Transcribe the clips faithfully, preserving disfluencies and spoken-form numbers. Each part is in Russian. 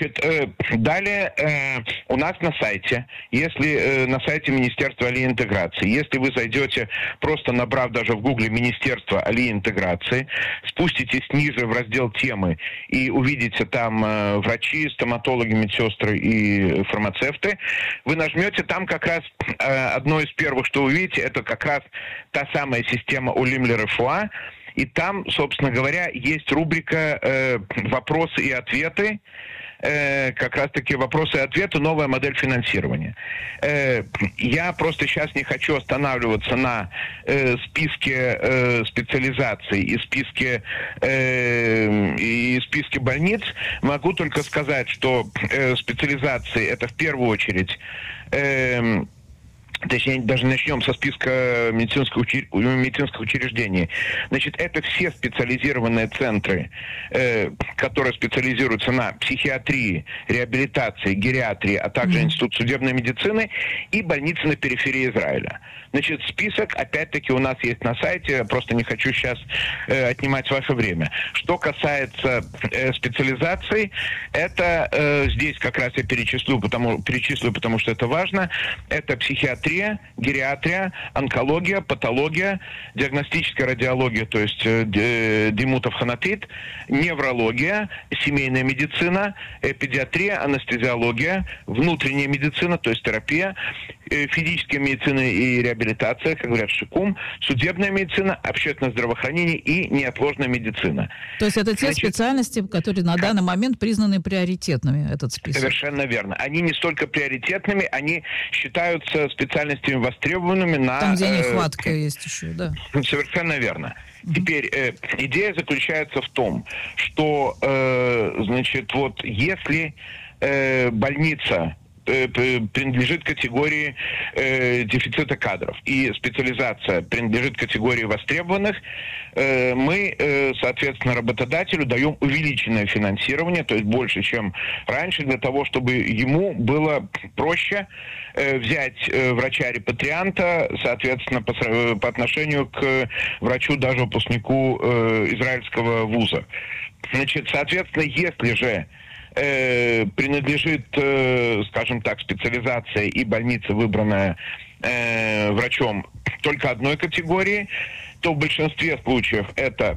Значит, э, далее э, у нас на сайте, если э, на сайте Министерства алиинтеграции, если вы зайдете, просто набрав даже в гугле Министерство алиинтеграции, спуститесь ниже в раздел темы и увидите там э, врачи, стоматологи, медсестры и фармацевты, вы нажмете, там как раз э, одно из первых, что увидите, это как раз та самая система Улим Лерефуа. И там, собственно говоря, есть рубрика э, «Вопросы и ответы». Э, как раз-таки вопросы и ответы, новая модель финансирования. Э, я просто сейчас не хочу останавливаться на э, списке э, специализаций и списке, э, и списке больниц. Могу только сказать, что э, специализации это в первую очередь... Э, Точнее, даже начнем со списка медицинских, учр... медицинских учреждений. Значит, это все специализированные центры, э, которые специализируются на психиатрии, реабилитации, гериатрии, а также mm-hmm. Институт судебной медицины и больницы на периферии Израиля. Значит, список, опять-таки, у нас есть на сайте, я просто не хочу сейчас э, отнимать ваше время. Что касается э, специализаций, это э, здесь как раз я перечислю потому, перечислю, потому что это важно. Это психиатрия, гериатрия, онкология, патология, диагностическая радиология, то есть э, Димутов Ханатит, неврология, семейная медицина, э, педиатрия, анестезиология, внутренняя медицина, то есть терапия, э, физическая медицина и реабилитация, как говорят, шикум, судебная медицина, общественное здравоохранение и неотложная медицина. То есть это те Значит, специальности, которые на данный момент признаны приоритетными, этот список? Совершенно верно. Они не столько приоритетными, они считаются специальностями востребованными на... Там, где нехватка э, есть еще, да. Совершенно верно. Uh-huh. Теперь э, идея заключается в том, что, э, значит, вот если э, больница принадлежит категории э, дефицита кадров, и специализация принадлежит категории востребованных, э, мы, э, соответственно, работодателю даем увеличенное финансирование, то есть больше, чем раньше, для того, чтобы ему было проще э, взять э, врача-репатрианта, соответственно, по, по отношению к врачу, даже выпускнику э, израильского вуза. Значит, соответственно, если же Э, принадлежит, э, скажем так, специализация и больница, выбранная э, врачом только одной категории, то в большинстве случаев это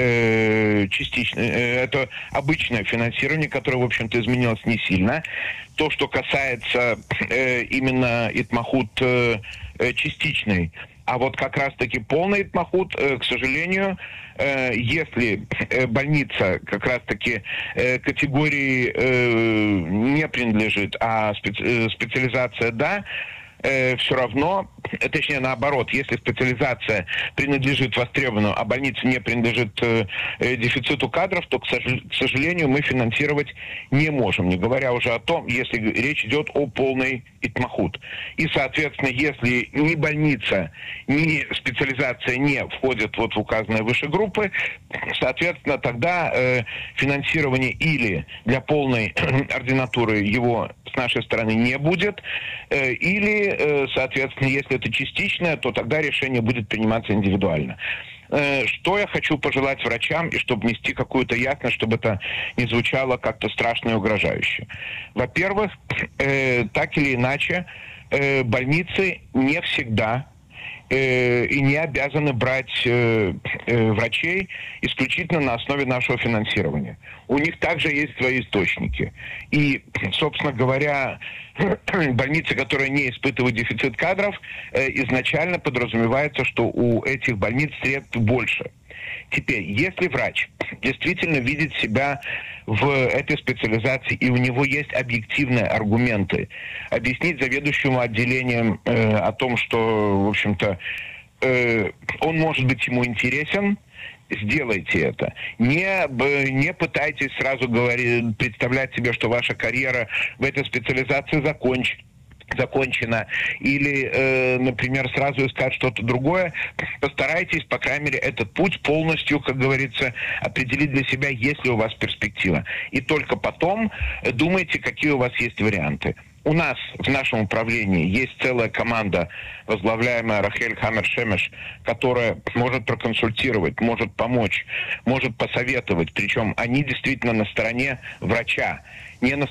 э, частичное, э, это обычное финансирование, которое, в общем-то, изменилось не сильно. То, что касается э, именно итмахут э, частичной, а вот как раз-таки полный итмахут, э, к сожалению, э, если э, больница как раз-таки э, категории э, не принадлежит, а специ- специализация да, э, все равно, точнее наоборот, если специализация принадлежит востребованному, а больница не принадлежит э, дефициту кадров, то, к, сож- к сожалению, мы финансировать не можем, не говоря уже о том, если речь идет о полной итмахут. И, соответственно, если ни больница, ни специализация не входят вот в указанные выше группы, соответственно, тогда э, финансирование или для полной ординатуры его с нашей стороны не будет, э, или, э, соответственно, если это частичное, то тогда решение будет приниматься индивидуально. Что я хочу пожелать врачам, и чтобы внести какую-то ясность, чтобы это не звучало как-то страшно и угрожающе. Во-первых, э, так или иначе, э, больницы не всегда э, и не обязаны брать э, э, врачей исключительно на основе нашего финансирования. У них также есть свои источники. И, собственно говоря, больницы, которые не испытывают дефицит кадров, э, изначально подразумевается, что у этих больниц средств больше. Теперь, если врач действительно видит себя в этой специализации, и у него есть объективные аргументы, объяснить заведующему отделением э, о том, что, в общем-то, э, он может быть ему интересен, сделайте это. Не, не пытайтесь сразу говорить, представлять себе, что ваша карьера в этой специализации закончена. закончена, или, э, например, сразу искать что-то другое. Постарайтесь, по крайней мере, этот путь полностью, как говорится, определить для себя, есть ли у вас перспектива. И только потом думайте, какие у вас есть варианты. У нас в нашем управлении есть целая команда, возглавляемая Рахель Хаммер-Шемеш, которая может проконсультировать, может помочь, может посоветовать. Причем они действительно на стороне врача, не на,